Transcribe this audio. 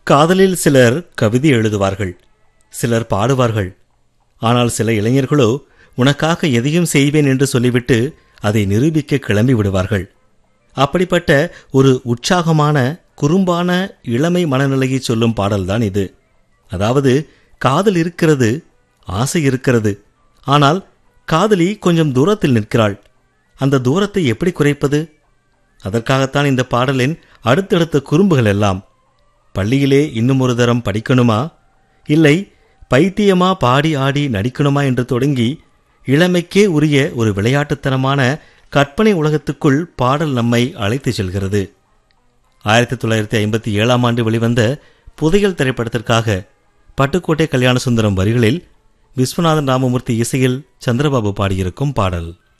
காதலில் சிலர் கவிதை எழுதுவார்கள், சிலர் பாடுவார்கள். ஆனால் சில இளைஞர்களோ உனக்காக எதையும் செய்வேன் என்று சொல்லிவிட்டு அதை நிரூபிக்க கிளம்பி விடுவார்கள். அப்படிப்பட்ட ஒரு உற்சாகமான குறும்பான இளமை மனநிலையை சொல்லும் பாடல்தான் இது. அதாவது, காதல் இருக்கிறது, ஆசை இருக்கிறது, ஆனால் காதலி கொஞ்சம் தூரத்தில் நிற்கிறாள். அந்த தூரத்தை எப்படி குறைப்பது? அதற்காகத்தான் இந்த பாடலின் அடுத்தடுத்த குறும்புகள் எல்லாம். பள்ளியிலே இன்னும் ஒரு தரம் படிக்கணுமா, இல்லை பைத்தியமா பாடி ஆடி நடிக்கணுமா என்று தொடங்கி இளமைக்கே உரிய ஒரு விளையாட்டுத்தனமான கற்பனை உலகத்துக்குள் பாடல் நம்மை அழைத்துச் செல்கிறது. 1957ஆம் ஆண்டு வெளிவந்த புதையல் திரைப்படத்திற்காக பட்டுக்கோட்டை கல்யாணசுந்தரம் வரிகளில் விஸ்வநாதன் ராமமூர்த்தி இசையில் சந்திரபாபு பாடியிருக்கும் பாடல்.